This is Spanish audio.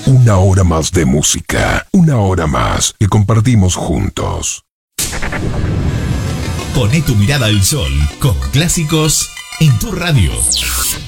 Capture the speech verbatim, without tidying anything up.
Una hora más de música, una hora más que compartimos juntos. Poné tu mirada al sol con clásicos en tu radio.